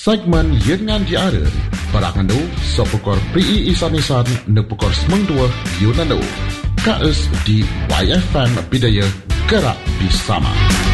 segmen Yengan Diara Parakando Sopukor PI Isanisan Nepukor Semengdua Yunano KS di YFM Bidaya Gerak Bersama.